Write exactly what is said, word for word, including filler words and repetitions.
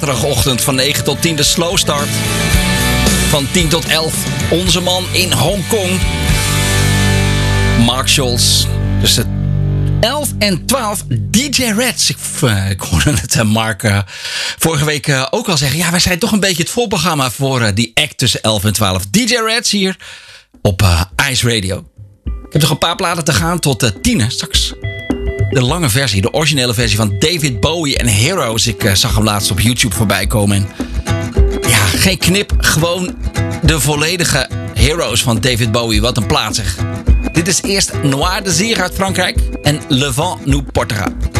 Zaterdagochtend van negen tot tien de slow start. Van tien tot elf onze man in Hongkong. Mark Scholz. Tussen elf en twaalf D J Reds. Ik, uh, ik hoorde het uh, Mark uh, vorige week uh, ook al zeggen. Ja, wij zijn toch een beetje het voorprogramma voor uh, die act tussen elf en twaalf. D J Reds hier op uh, Ice Radio. Ik heb nog een paar platen te gaan tot uh, tien. Straks de lange versie, de originele versie van David Bowie en Heroes. Ik uh, zag hem laatst op YouTube voorbij komen. En ja, geen knip, gewoon de volledige Heroes van David Bowie. Wat een plaat zeg. Dit is eerst Noir Désir uit Frankrijk en Le Vent nous portera.